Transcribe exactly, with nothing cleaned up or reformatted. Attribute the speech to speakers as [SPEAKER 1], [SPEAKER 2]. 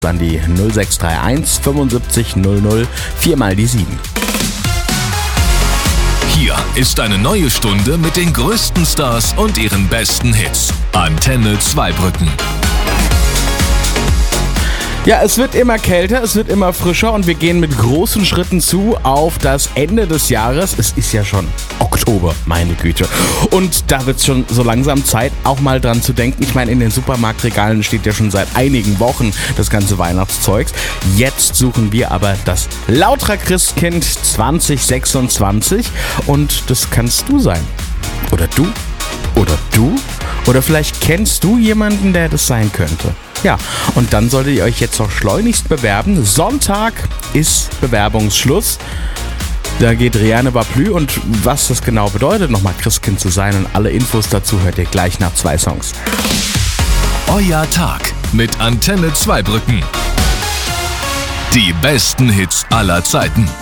[SPEAKER 1] Dann die null sechs drei eins fünfundsiebzig null null, viermal die sieben.
[SPEAKER 2] Hier ist eine neue Stunde mit den größten Stars und ihren besten Hits. Antenne Zweibrücken.
[SPEAKER 1] Ja, es wird immer kälter, es wird immer frischer und wir gehen mit großen Schritten zu auf das Ende des Jahres. Es ist ja schon Oktober, meine Güte. Und da wird es schon so langsam Zeit, auch mal dran zu denken. Ich meine, in den Supermarktregalen steht ja schon seit einigen Wochen das ganze Weihnachtszeugs. Jetzt suchen wir aber das Lautra Christkind zwanzig sechsundzwanzig und das kannst du sein. Oder du? Oder du? Oder vielleicht kennst du jemanden, der das sein könnte. Ja, und dann solltet ihr euch jetzt noch schleunigst bewerben. Sonntag ist Bewerbungsschluss. Da geht Riane Baplü und was das genau bedeutet, nochmal Christkind zu sein und alle Infos dazu hört ihr gleich nach zwei Songs.
[SPEAKER 2] Euer Tag mit Antenne Zweibrücken. Die besten Hits aller Zeiten.